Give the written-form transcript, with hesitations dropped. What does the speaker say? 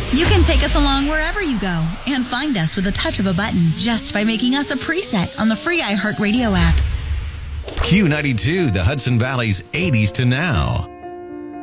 You can take us along wherever you go and find us with a touch of a button just by making us a preset on the free iHeartRadio app. Q92, the Hudson Valley's 80s to now.